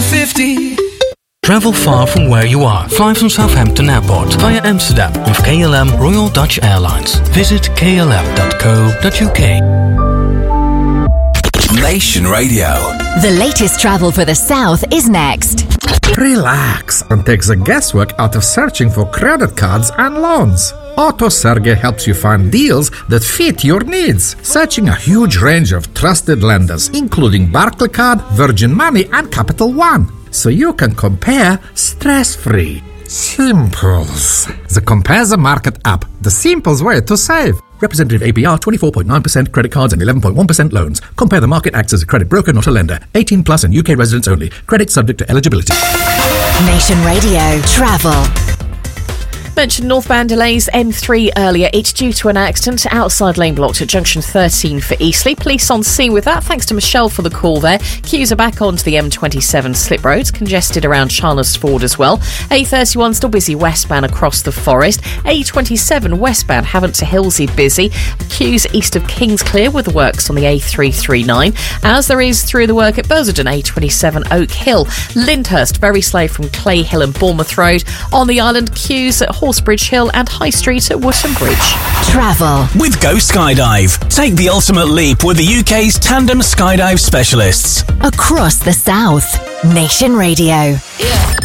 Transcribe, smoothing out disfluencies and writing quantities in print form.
50. Travel far from where you are. Fly from Southampton Airport via Amsterdam with KLM Royal Dutch Airlines. Visit klm.co.uk. Nation Radio. The latest travel for the South is next. Relax and take the guesswork out of searching for credit cards and loans. AutoSerge helps you find deals that fit your needs, searching a huge range of trusted lenders, including Barclaycard, Virgin Money, and Capital One, so you can compare stress-free. Simples. The Compare the Market app, the simplest way to save. Representative APR 24.9% credit cards and 11.1% loans. Compare the Market acts as a credit broker, not a lender. 18 plus and UK residents only. Credit subject to eligibility. Nation Radio Travel. Mentioned northbound delays M3 earlier. It's due to an accident. Outside lane blocked at junction 13 for Eastleigh. Police on scene with that. Thanks to Michelle for the call there. Queues are back onto the M27 slip roads. Congested around Charles Ford as well. A31 still busy westbound across the Forest. A27 westbound Havant to Hillsey busy. Queues east of Kingsclear with the works on the A339. As there is through the work at Bursarden A27 Oak Hill. Lyndhurst very slow from Clay Hill and Bournemouth Road. On the island, queues at Horsebridge Hill and High Street at Wootton Bridge. Travel. With Go Skydive. Take the ultimate leap with the UK's tandem skydive specialists. Across the South. Nation Radio.